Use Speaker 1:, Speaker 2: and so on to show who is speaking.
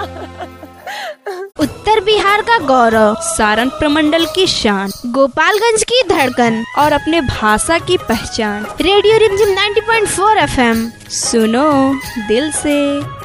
Speaker 1: उत्तर बिहार का गौरव, सारण प्रमंडल की शान, गोपालगंज की धड़कन और अपने भाषा की पहचान। रेडियो रिमझिम 90.4 FM, सुनो दिल से।